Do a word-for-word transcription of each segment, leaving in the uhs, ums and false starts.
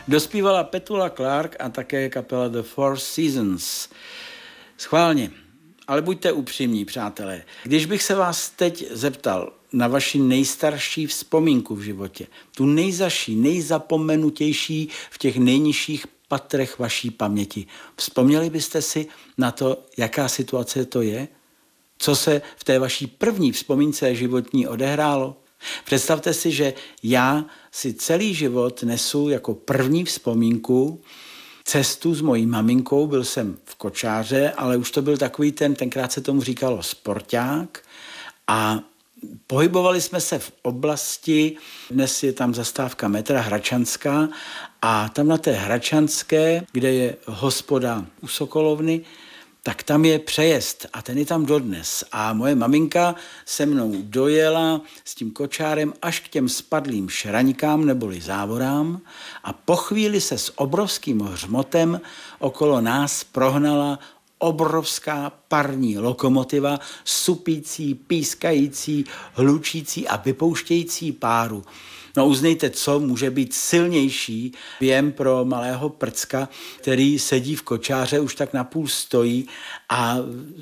Dospívala Petula Clark a také kapela The Four Seasons. Schválně, ale buďte upřímní, přátelé. Když bych se vás teď zeptal na vaši nejstarší vzpomínku v životě, tu nejzaší, nejzapomenutější v těch nejnižších patrech vaší paměti, vzpomněli byste si na to, jaká situace to je? Co se v té vaší první vzpomínce životní odehrálo? Představte si, že já si celý život nesu jako první vzpomínku cestu s mojí maminkou. Byl jsem v kočáře, ale už to byl takový ten, tenkrát se tomu říkalo sporták, a pohybovali jsme se v oblasti, dnes je tam zastávka metra Hračanská, a tam na té Hračanské, kde je hospoda u Sokolovny, tak tam je přejezd a ten je tam dodnes. A moje maminka se mnou dojela s tím kočárem až k těm spadlým šraňkám neboli závorám a po chvíli se s obrovským hřmotem okolo nás prohnala obrovská parní lokomotiva, supící, pískající, hlučící a vypouštějící páru. No uznejte, co může být silnější věm pro malého prcka, který sedí v kočáře, už tak napůl stojí a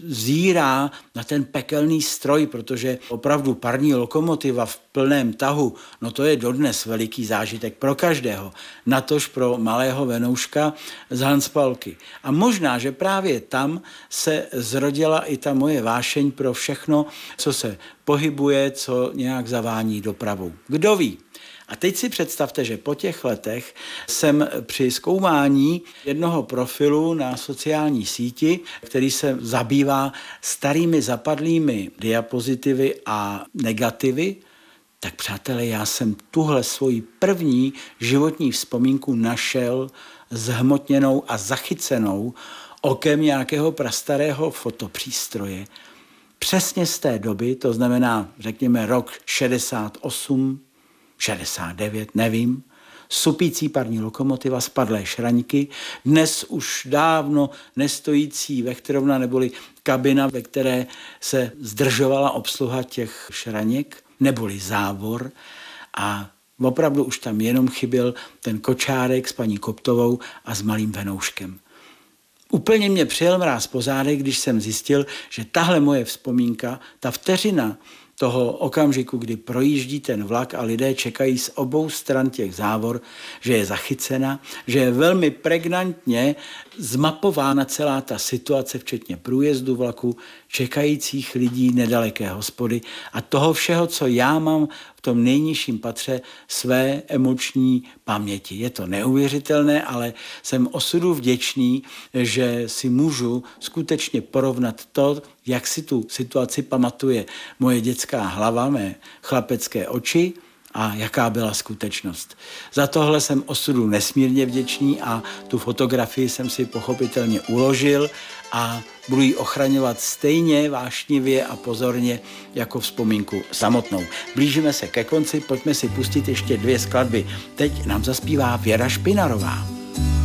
zírá na ten pekelný stroj, protože opravdu parní lokomotiva v plném tahu, no to je dodnes veliký zážitek pro každého, natož pro malého venouška z Hanspalky. A možná, že právě tam se zrodila i ta moje vášeň pro všechno, co se pohybuje, co nějak zavání dopravou. Kdo ví? A teď si představte, že po těch letech jsem při zkoumání jednoho profilu na sociální síti, který se zabývá starými zapadlými diapozitivy a negativy, tak přátelé, já jsem tuhle svoji první životní vzpomínku našel zhmotněnou a zachycenou okem nějakého prastarého fotopřístroje. Přesně z té doby, to znamená, řekněme, rok šedesát osm, šedesát devět, nevím, supící parní lokomotiva, spadlé šraňky, dnes už dávno nestojící vektorovna neboli kabina, ve které se zdržovala obsluha těch šraněk, neboli závor, a opravdu už tam jenom chyběl ten kočárek s paní Koptovou a s malým venouškem. Úplně mě přijel mráz po zádech, když jsem zjistil, že tahle moje vzpomínka, ta vteřina toho okamžiku, kdy projíždí ten vlak a lidé čekají z obou stran těch závor, že je zachycena, že je velmi pregnantně zmapována celá ta situace, včetně průjezdu vlaku, čekajících lidí, nedaleké hospody a toho všeho, co já mám v tom nejnižším patře své emoční paměti. Je to neuvěřitelné, ale jsem osudu vděčný, že si můžu skutečně porovnat to, jak si tu situaci pamatuje moje dětská hlava, mé chlapecké oči a jaká byla skutečnost. Za tohle jsem osudu nesmírně vděčný a tu fotografii jsem si pochopitelně uložil a budu ji ochraňovat stejně vášnivě a pozorně jako vzpomínku samotnou. Blížíme se ke konci, pojďme si pustit ještě dvě skladby. Teď nám zaspívá Věra Špinarová.